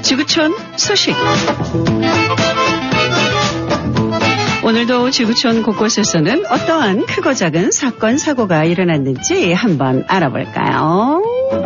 지구촌 소식. 오늘도 지구촌 곳곳에서는 어떠한 크고 작은 사건, 사고가 일어났는지 한번 알아볼까요?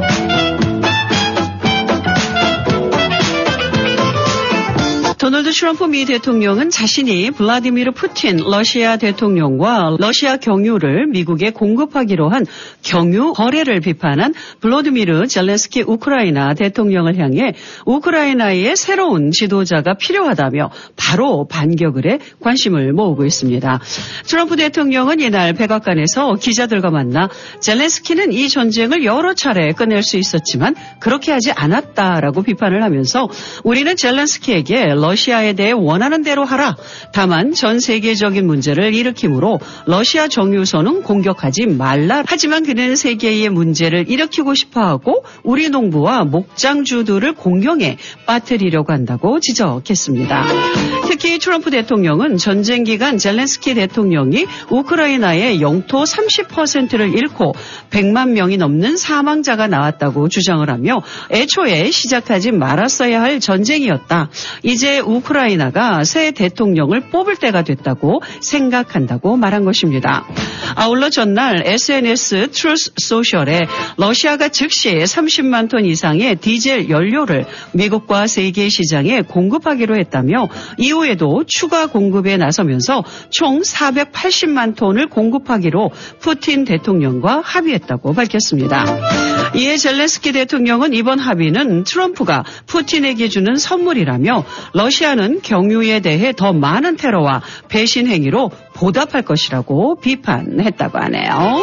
도널드 트럼프 미 대통령은 자신이 블라디미르 푸틴 러시아 대통령과 러시아 경유를 미국에 공급하기로 한 경유 거래를 비판한 블라디미르 젤렌스키 우크라이나 대통령을 향해 우크라이나의 새로운 지도자가 필요하다며 바로 반격을 해 관심을 모으고 있습니다. 트럼프 대통령은 이날 백악관에서 기자들과 만나 젤렌스키는 이 전쟁을 여러 차례 끝낼 수 있었지만 그렇게 하지 않았다라고 비판을 하면서 우리는 젤렌스키에게 러시아에 대해 원하는 대로 하라. 다만 전 세계적인 문제를 일으키므로 러시아 정유소는 공격하지 말라. 하지만 그는 세계의 문제를 일으키고 싶어하고 우리 농부와 목장주들을 공경에 빠뜨리려고 한다고 지적했습니다. 특히 트럼프 대통령은 전쟁 기간 젤렌스키 대통령이 우크라이나의 영토 30%를 잃고 100만 명이 넘는 사망자가 나왔다고 주장을 하며 애초에 시작하지 말았어야 할 전쟁이었다. 이제 우크라이나가 새 대통령을 뽑을 때가 됐다고 생각한다고 말한 것입니다. 아울러 전날 SNS 트루스 소셜에 러시아가 즉시 30만 톤 이상의 디젤 연료를 미국과 세계 시장에 공급하기로 했다며 이후에도 추가 공급에 나서면서 총 480만 톤을 공급하기로 푸틴 대통령과 합의했다고 밝혔습니다. 이에 젤렌스키 대통령은 이번 합의는 트럼프가 푸틴에게 주는 선물이라며 러시아는 경유에 대해 더 많은 테러와 배신 행위로 보답할 것이라고 비판했다고 하네요.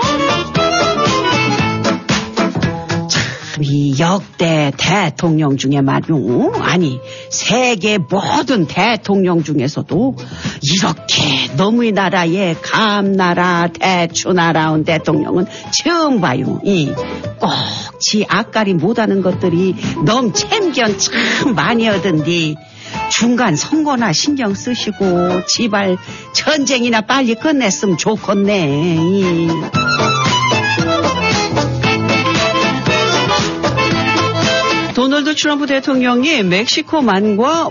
이 역대 대통령 중에 말이요. 아니 세계 모든 대통령 중에서도 이렇게 너무 나라에 감나라 대추나라운 대통령은 처음 봐요. 꼭 지 앞가리 못하는 것들이 너무 참견 참 많이 하던데 중간 선거나 신경 쓰시고 지발 전쟁이나 빨리 끝냈으면 좋겠네. 도널드 트럼프 대통령이 멕시코만과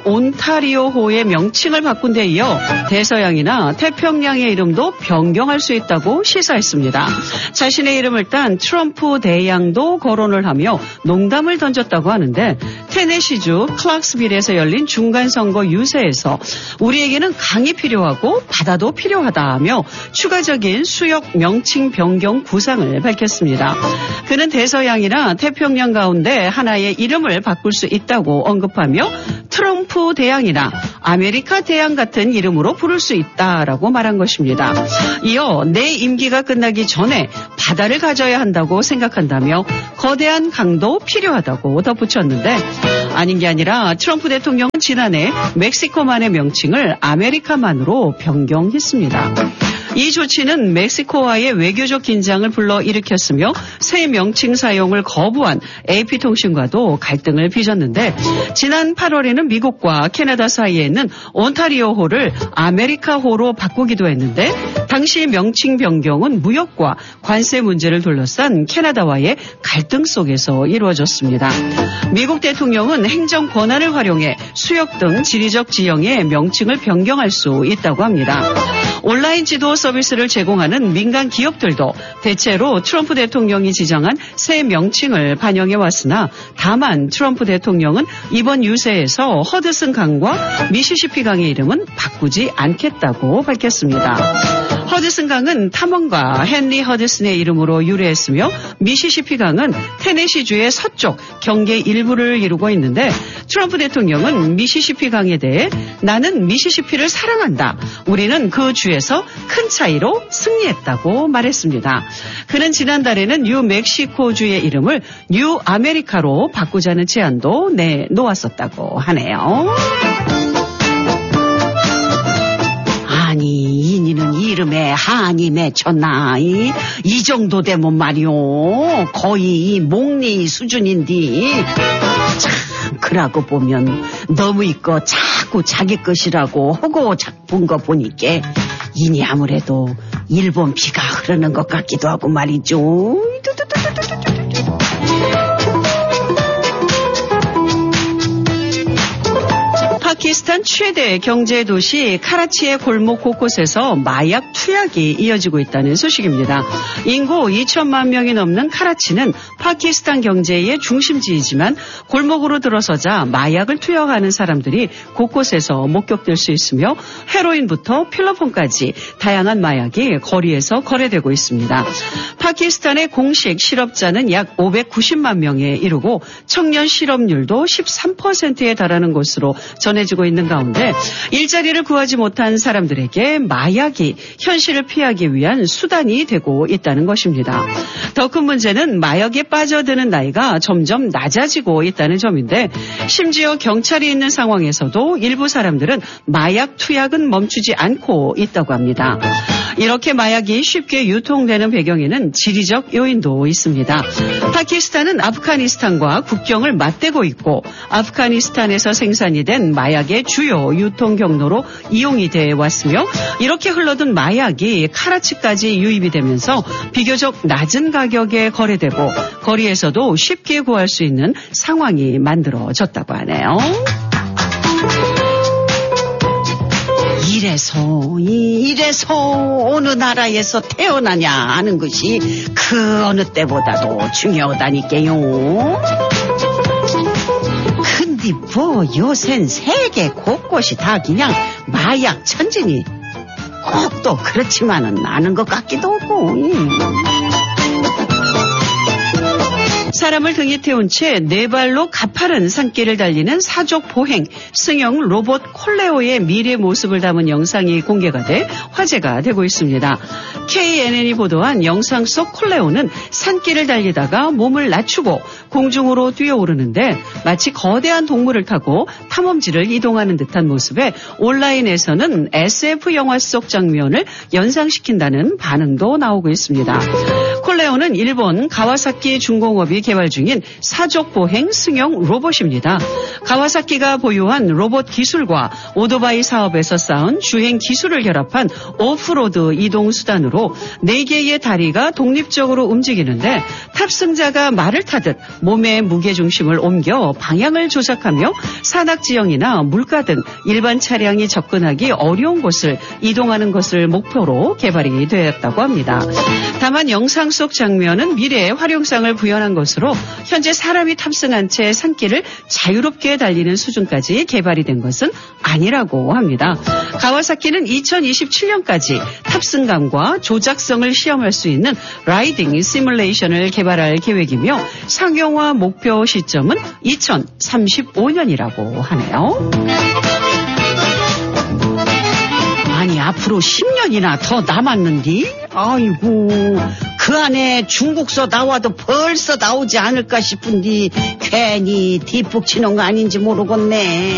온타리오호의 명칭을 바꾼 데 이어 대서양이나 태평양의 이름도 변경할 수 있다고 시사했습니다. 자신의 이름을 딴 트럼프 대양도 거론을 하며 농담을 던졌다고 하는데 테네시주 클락스빌에서 열린 중간선거 유세에서 우리에게는 강이 필요하고 바다도 필요하다며 추가적인 수역 명칭 변경 구상을 밝혔습니다. 그는 대서양이나 태평양 가운데 하나의 이름을 바꿀 수 있다고 언급하며 트럼프 대양이나 아메리카 대양 같은 이름으로 부를 수 있다라고 말한 것입니다. 이어 내 임기가 끝나기 전에 바다를 가져야 한다고 생각한다며 거대한 강도 필요하다고 덧붙였는데 아닌 게 아니라 트럼프 대통령은 지난해 멕시코만의 명칭을 아메리카만으로 변경했습니다. 이 조치는 멕시코와의 외교적 긴장을 불러일으켰으며 새 명칭 사용을 거부한 AP통신과도 갈등을 빚었는데 지난 8월에는 미국과 캐나다 사이에 있는 온타리오호를 아메리카호로 바꾸기도 했는데 당시 명칭 변경은 무역과 관세 문제를 둘러싼 캐나다와의 갈등 속에서 이루어졌습니다. 미국 대통령은 행정 권한을 활용해 수역 등 지리적 지형의 명칭을 변경할 수 있다고 합니다. 온라인 지도 서비스를 제공하는 민간 기업들도 대체로 트럼프 대통령이 지정한 새 명칭을 반영해 왔으나 다만 트럼프 대통령은 이번 유세에서 허드슨 강과 미시시피 강의 이름은 바꾸지 않겠다고 밝혔습니다. 허드슨 강은 탐험가 헨리 허드슨의 이름으로 유래했으며 미시시피 강은 테네시주의 서쪽 경계 일부를 이루고 있는데 트럼프 대통령은 미시시피 강에 대해 나는 미시시피를 사랑한다. 우리는 그 주에서 큰 차이로 승리했다고 말했습니다. 그는 지난달에는 뉴멕시코주의 이름을 뉴 아메리카로 바꾸자는 제안도 내놓았었다고 하네요. 아니 이니는 이름에 한이 맺혔나 이 정도 되면 말이오 거의 목리 수준인데 참 그러고 보면 너무 있고 자꾸 자기 것이라고 하고 작은 거 보니까 이니 아무래도 일본 피가 흐르는 것 같기도 하고 말이죠. 파키스탄 최대 경제 도시 카라치의 골목 곳곳에서 마약 투약이 이어지고 있다는 소식입니다. 인구 2천만 명이 넘는 카라치는 파키스탄 경제의 중심지이지만 골목으로 들어서자 마약을 투약하는 사람들이 곳곳에서 목격될 수 있으며 헤로인부터 필로폰까지 다양한 마약이 거리에서 거래되고 있습니다. 파키스탄의 공식 실업자는 약 590만 명에 이르고 청년 실업률도 13%에 달하는 것으로 전해지고 있는 가운데 일자리를 구하지 못한 사람들에게 마약이 현실을 피하기 위한 수단이 되고 있다는 것입니다. 더 큰 문제는 마약에 빠져드는 나이가 점점 낮아지고 있다는 점인데 심지어 경찰이 있는 상황에서도 일부 사람들은 마약 투약은 멈추지 않고 있다고 합니다. 이렇게 마약이 쉽게 유통되는 배경에는 지리적 요인도 있습니다. 파키스탄은 아프가니스탄과 국경을 맞대고 있고 아프가니스탄에서 생산이 된 마약의 주요 유통 경로로 이용이 돼 왔으며 이렇게 흘러든 마약이 카라치까지 유입이 되면서 비교적 낮은 가격에 거래되고 거리에서도 쉽게 구할 수 있는 상황이 만들어졌다고 하네요. 이래서 어느 나라에서 태어나냐 하는 것이 그 어느 때보다도 중요하다니까요. 근데 뭐 요샌 세계 곳곳이 다 그냥 마약 천지니 꼭 또 그렇지만은 않은 것 같기도 하고. 사람을 등에 태운 채 네 발로 가파른 산길을 달리는 사족 보행 승용 로봇 콜레오의 미래 모습을 담은 영상이 공개가 돼 화제가 되고 있습니다. KNN이 보도한 영상 속 콜레오는 산길을 달리다가 몸을 낮추고 공중으로 뛰어오르는데 마치 거대한 동물을 타고 탐험지를 이동하는 듯한 모습에 온라인에서는 SF 영화 속 장면을 연상시킨다는 반응도 나오고 있습니다. 콜레오는 일본 가와사키 중공업이 개발 중인 사족 보행 승용 로봇입니다. 가와사키가 보유한 로봇 기술과 오토바이 사업에서 쌓은 주행 기술을 결합한 오프로드 이동 수단으로 4개의 다리가 독립적으로 움직이는데 탑승자가 말을 타듯 몸의 무게중심을 옮겨 방향을 조작하며 산악지형이나 물가 등 일반 차량이 접근하기 어려운 곳을 이동하는 것을 목표로 개발이 되었다고 합니다. 다만 영상 속 장면은 미래의 활용상을 부여한 것으로 현재 사람이 탑승한 채 산길을 자유롭게 달리는 수준까지 개발이 된 것은 아니라고 합니다. 가와사키는 2027년까지 탑승감과 조작성을 시험할 수 있는 라이딩 시뮬레이션을 개발할 계획이며 상용화 목표 시점은 2035년이라고 하네요. 아니 앞으로 10년이나 더 남았는데 아이고 그 안에 중국서 나와도 벌써 나오지 않을까 싶은데 괜히 뒷북 치는 거 아닌지 모르겠네.